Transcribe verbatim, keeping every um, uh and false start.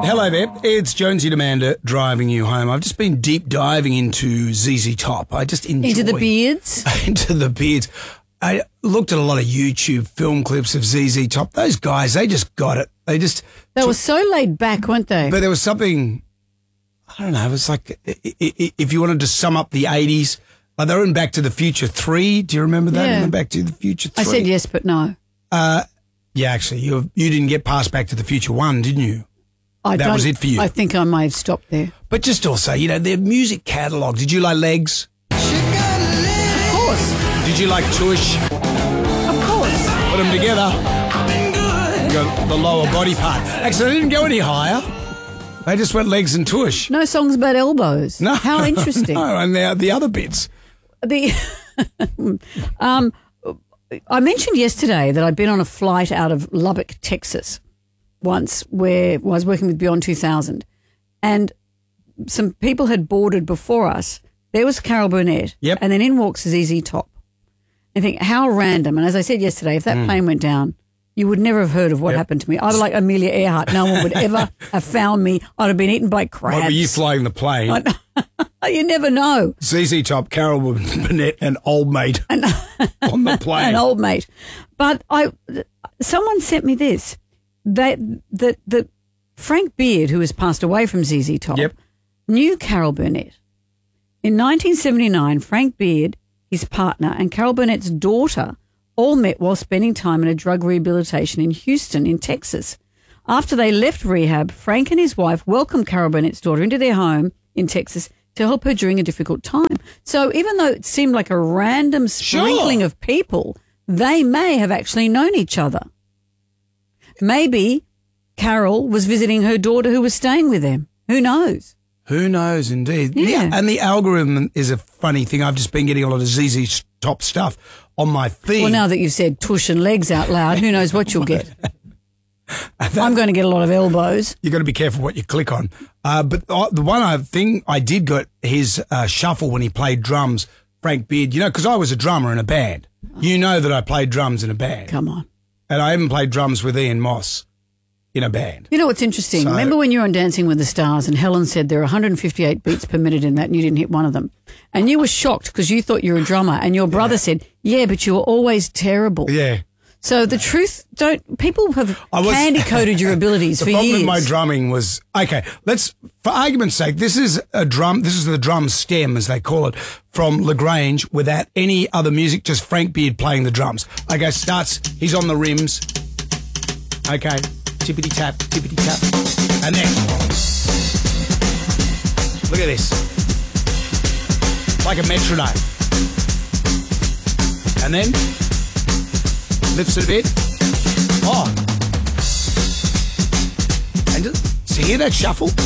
Hello there, it's Jonesy and Amanda driving you home. I've just been deep diving into Z Z Top. I just enjoy... Into the beards? Into the beards. I looked at a lot of YouTube film clips of Z Z Top. Those guys, they just got it. They just... They were so laid back, weren't they? But there was something, I don't know, it was like, if you wanted to sum up the eighties, like they were in Back to the Future three. Do you remember that? Yeah. In Back to the Future three? I said yes, but no. Uh, yeah, actually, you you didn't get past Back to the Future one, didn't you? I that don't, was it for you. I think I may have stopped there. But just also, you know, their music catalogue. Did you like Legs? Of course. Did you like Tush? Of course. Put them together. You got the lower body part. Actually, they didn't go any higher. They just went Legs and Tush. No songs about elbows. No. How interesting. No, and the, the other bits. The um, I mentioned yesterday that I'd been on a flight out of Lubbock, Texas, once where I was working with Beyond two thousand, and some people had boarded before us. There was Carol Burnett, yep. and then in walks Z Z Top. I think, how random. And as I said yesterday, if that mm. plane went down, you would never have heard of what yep. happened to me. I was like Amelia Earhart. No one would ever have found me. I'd have been eaten by crabs. Why were you flying the plane? You never know. Z Z Top, Carol Burnett, and Old Mate and, on the plane. An Old Mate. But I, someone sent me this. That that that Frank Beard, who has passed away from Z Z Top, yep. knew Carol Burnett. In nineteen seventy-nine, Frank Beard, his partner, and Carol Burnett's daughter all met while spending time in a drug rehabilitation in Houston, in Texas. After they left rehab, Frank and his wife welcomed Carol Burnett's daughter into their home in Texas to help her during a difficult time. So even though it seemed like a random sprinkling sure. of people, they may have actually known each other. Maybe Carol was visiting her daughter who was staying with them. Who knows? Who knows, indeed. Yeah. The, and the algorithm is a funny thing. I've just been getting a lot of Z Z Top stuff on my feed. Well, now that you've said Tush and Legs out loud, who knows what you'll get? that, I'm going to get a lot of elbows. You've got to be careful what you click on. Uh, but uh, the one I thing I did got his uh, shuffle when he played drums, Frank Beard, you know, because I was a drummer in a band. You know that I played drums in a band. Come on. And I even played drums with Ian Moss in a band. You know what's interesting? So, remember when you were on Dancing with the Stars and Helen said there are one hundred fifty-eight beats per minute in that and you didn't hit one of them? And you were shocked because you thought you were a drummer and your brother yeah. said, yeah, but you were always terrible. Yeah. So the truth, don't people have was, candy-coated your abilities the for years. years. The problem with my drumming was, okay, let's, for argument's sake, this is a drum, this is the drum stem, as they call it, from LaGrange without any other music, just Frank Beard playing the drums. Okay, starts, he's on the rims. Okay, tippity-tap, tippity-tap. And then, look at this. Like a metronome. And then, lifts it a bit. Oh. And just, so hear that shuffle?